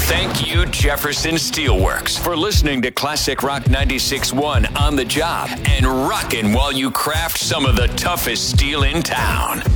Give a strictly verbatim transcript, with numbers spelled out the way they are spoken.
Thank you, Jefferson Steelworks, for listening to Classic Rock ninety-six point one On the Job and rockin' while you craft some of the toughest steel in town.